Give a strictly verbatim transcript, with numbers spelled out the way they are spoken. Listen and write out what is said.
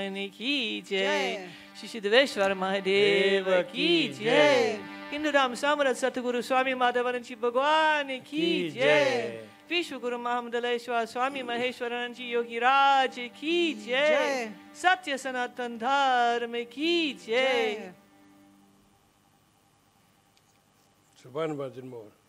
भगवान की जय। श्री सिद्धेश्वर महादेव की जय। हिंदू राम समर्थ सतगुरु स्वामी माधवानंद जी भगवान की जय। विश्व गुरु महामंडलेश्वर स्वामी महेश्वरानंद जी योगी राज की जय। सत्य सनातन धर्म की जय। So one version more.